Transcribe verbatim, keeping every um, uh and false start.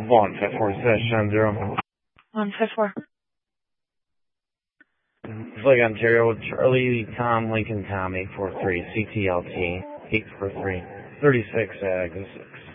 One five four slash seven zero. One five four. Flag Ontario, Charlie Tom Lincoln Tom eight four three C T L T eight four three thirty six uh six.